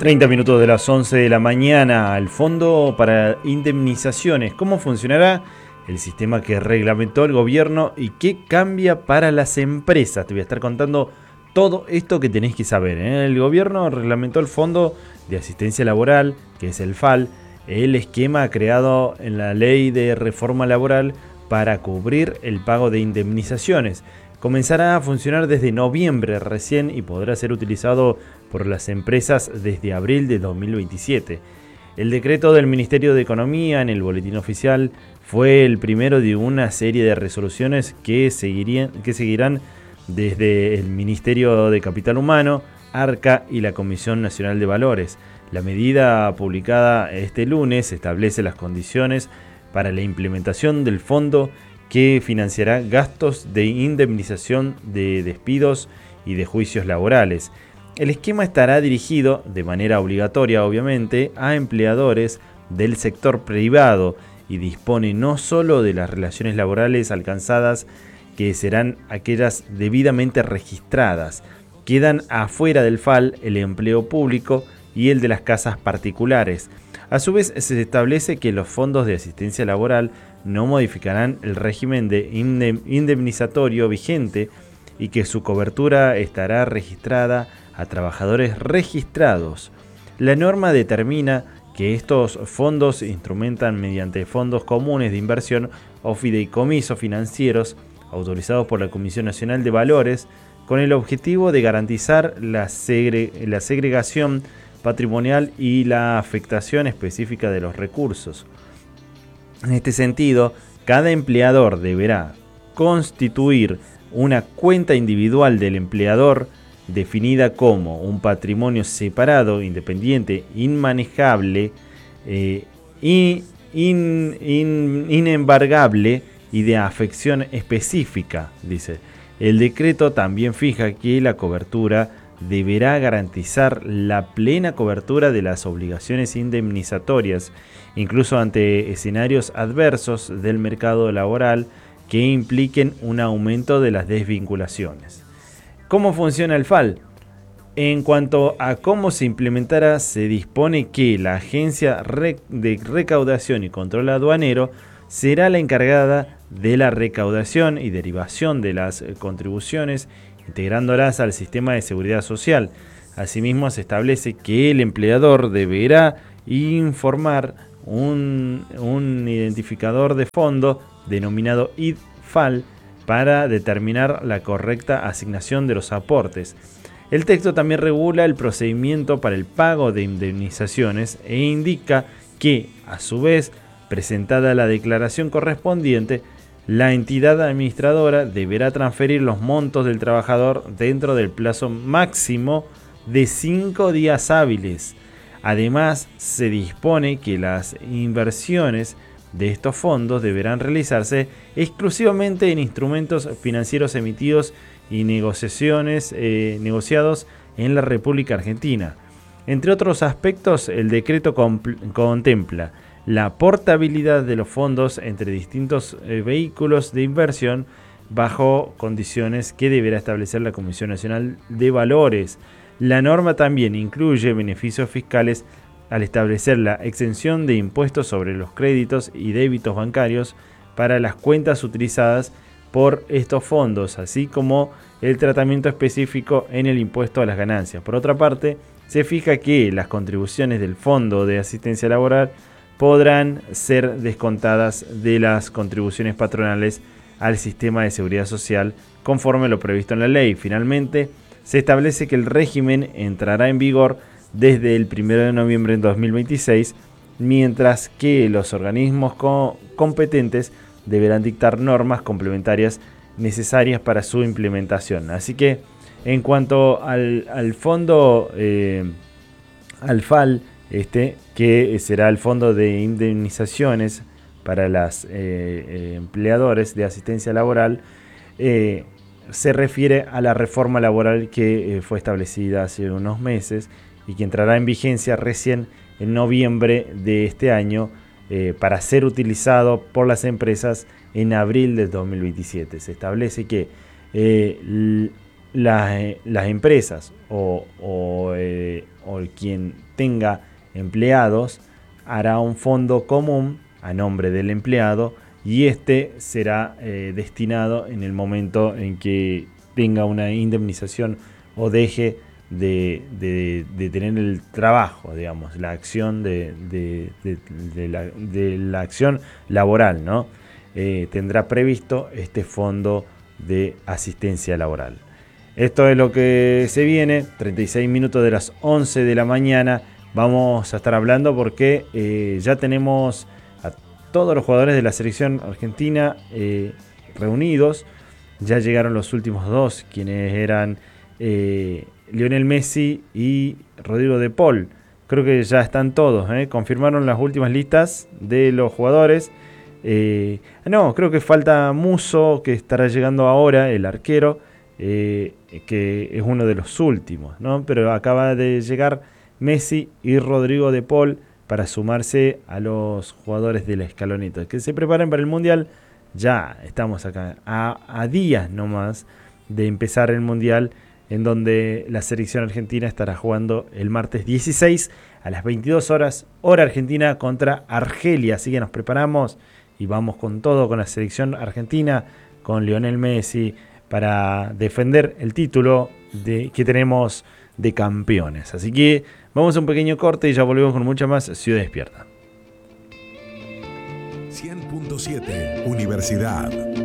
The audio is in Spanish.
30 minutos de las 11 de la mañana, el Fondo para Indemnizaciones. ¿Cómo funcionará el sistema que reglamentó el gobierno y qué cambia para las empresas? Te voy a estar contando todo esto que tenés que saber. El gobierno reglamentó el Fondo de Asistencia Laboral, que es el FAL, el esquema creado en la Ley de Reforma Laboral para cubrir el pago de indemnizaciones. Comenzará a funcionar desde noviembre recién y podrá ser utilizado por las empresas desde abril de 2027. El decreto del Ministerio de Economía en el Boletín Oficial fue el primero de una serie de resoluciones que seguirán desde el Ministerio de Capital Humano, ARCA y la Comisión Nacional de Valores. La medida publicada este lunes establece las condiciones para la implementación del fondo que financiará gastos de indemnización de despidos y de juicios laborales. El esquema estará dirigido, de manera obligatoria obviamente, a empleadores del sector privado y dispone no solo de las relaciones laborales alcanzadas, que serán aquellas debidamente registradas. Quedan afuera del FAL el empleo público y el de las casas particulares. A su vez, se establece que los fondos de asistencia laboral no modificarán el régimen de indemnizatorio vigente y que su cobertura estará registrada a trabajadores registrados. La norma determina que estos fondos se instrumentan mediante fondos comunes de inversión o fideicomisos financieros autorizados por la Comisión Nacional de Valores con el objetivo de garantizar la segregación patrimonial y la afectación específica de los recursos. En este sentido, cada empleador deberá constituir una cuenta individual del empleador definida como un patrimonio separado, independiente, inmanejable, inembargable y de afección específica, dice. El decreto también fija que la cobertura deberá garantizar la plena cobertura de las obligaciones indemnizatorias, incluso ante escenarios adversos del mercado laboral que impliquen un aumento de las desvinculaciones. ¿Cómo funciona el FAL? En cuanto a cómo se implementará, se dispone que la Agencia de Recaudación y Control Aduanero será la encargada de la recaudación y derivación de las contribuciones, integrándolas al sistema de seguridad social. Asimismo, se establece que el empleador deberá informar un identificador de fondo denominado IDFAL para determinar la correcta asignación de los aportes. El texto también regula el procedimiento para el pago de indemnizaciones e indica que, a su vez, presentada la declaración correspondiente, la entidad administradora deberá transferir los montos del trabajador dentro del plazo máximo de 5 días hábiles. Además, se dispone que las inversiones de estos fondos deberán realizarse exclusivamente en instrumentos financieros emitidos y negociados en la República Argentina. Entre otros aspectos, el decreto contempla la portabilidad de los fondos entre distintos vehículos de inversión bajo condiciones que deberá establecer la Comisión Nacional de Valores. La norma también incluye beneficios fiscales al establecer la exención de impuestos sobre los créditos y débitos bancarios para las cuentas utilizadas por estos fondos, así como el tratamiento específico en el impuesto a las ganancias. Por otra parte, se fija que las contribuciones del Fondo de Asistencia Laboral podrán ser descontadas de las contribuciones patronales al sistema de seguridad social conforme lo previsto en la ley. Finalmente, se establece que el régimen entrará en vigor desde el 1 de noviembre de 2026, mientras que los organismos competentes deberán dictar normas complementarias necesarias para su implementación. Así que, en cuanto al fondo, al FAL, que será el Fondo de Indemnizaciones para los empleadores de asistencia laboral, se refiere a la reforma laboral que fue establecida hace unos meses y que entrará en vigencia recién en noviembre de este año para ser utilizado por las empresas en abril de 2027. Se establece que las empresas o quien tenga empleados hará un fondo común a nombre del empleado y este será destinado en el momento en que tenga una indemnización o deje de tener el trabajo, digamos, la acción de la acción laboral, ¿no? Tendrá previsto este fondo de asistencia laboral. Esto es lo que se viene, 36 minutos de las 11 de la mañana. Vamos a estar hablando porque ya tenemos a todos los jugadores de la selección argentina reunidos. Ya llegaron los últimos dos, quienes eran Lionel Messi y Rodrigo de Paul. Creo que ya están todos, confirmaron las últimas listas de los jugadores. Creo que falta Musso, que estará llegando ahora, el arquero, que es uno de los últimos, ¿no? Pero acaba de llegar Messi y Rodrigo de Paul para sumarse a los jugadores de la escaloneta que se preparen para el Mundial. Ya estamos acá a días nomás de empezar el Mundial, en donde la selección argentina estará jugando el martes 16 a las 22 horas, hora argentina, contra Argelia. Así que nos preparamos y vamos con todo con la selección argentina, con Lionel Messi, para defender el título que tenemos de campeones. Así que vamos a un pequeño corte y ya volvemos con mucha más Ciudad Despierta. 100.7 Universidad.